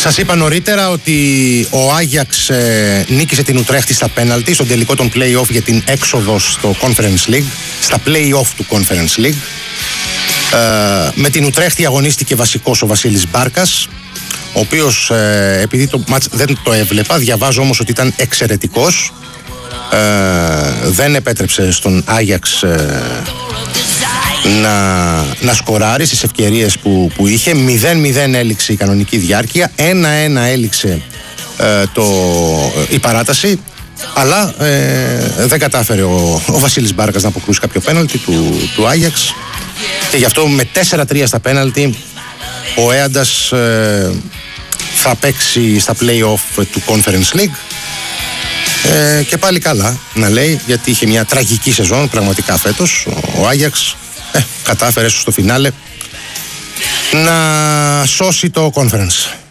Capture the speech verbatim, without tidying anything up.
Σας είπα νωρίτερα ότι ο Άγιαξ ε, νίκησε την Ουτρέχτη στα πέναλτι στον τελικό των play-off για την έξοδο στο Conference League, στα play-off του Conference League. Ε, με την Ουτρέχτη αγωνίστηκε βασικός ο Βασίλης Μπάρκας, ο οποίος ε, επειδή το μάτς δεν το έβλεπα, διαβάζω όμως ότι ήταν εξαιρετικός. Ε, δεν επέτρεψε στον Άγιαξ ε, να, να σκοράρει στις ευκαιρίες που, που είχε. μηδέν μηδέν έληξε η κανονική διάρκεια, ένα ένα έληξε ε, το, η παράταση, αλλά ε, δεν κατάφερε ο, ο Βασίλης Μπάρκας να αποκρούσει κάποιο πέναλτι του, του Άγιαξ, και γι' αυτό με τέσσερα τρία στα πέναλτι ο Έαντας ε, θα παίξει στα play-off του Conference League. Ε, και πάλι καλά να λέει, γιατί είχε μια τραγική σεζόν πραγματικά φέτος ο Άγιαξ. ε, κατάφερε στο φινάλε να σώσει το Conference.